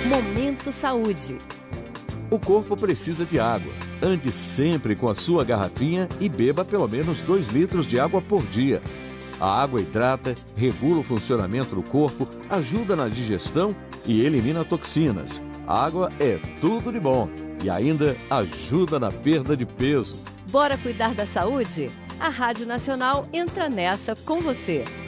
Momento Saúde. O corpo precisa de água. Ande sempre com a sua garrafinha e beba pelo menos 2 litros de água por dia. A água hidrata, regula o funcionamento do corpo, ajuda na digestão e elimina toxinas. A água é tudo de bom e ainda ajuda na perda de peso. Bora cuidar da saúde? A Rádio Nacional entra nessa com você.